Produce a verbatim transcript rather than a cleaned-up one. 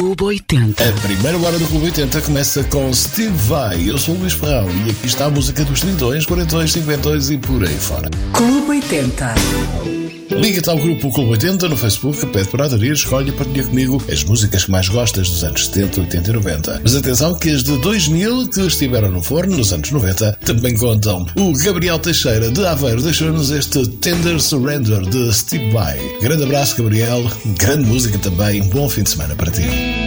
Clube oitenta. A primeira hora do Clube oitenta começa com Steve Vai. Eu sou o Luís Ferrão e aqui está a música dos trinta, quarenta, cinquenta e por aí fora. Clube oitenta. Liga-te ao grupo Clube oitenta no Facebook, pede para aderir, escolhe e partilha comigo as músicas que mais gostas dos anos setenta, oitenta e noventa. Mas atenção que as de dois mil que estiveram no forno nos anos noventa também contam. O Gabriel Teixeira de Aveiro deixou-nos este Tender Surrender de Steve Vai. Grande abraço, Gabriel, grande música também, um bom fim de semana para ti.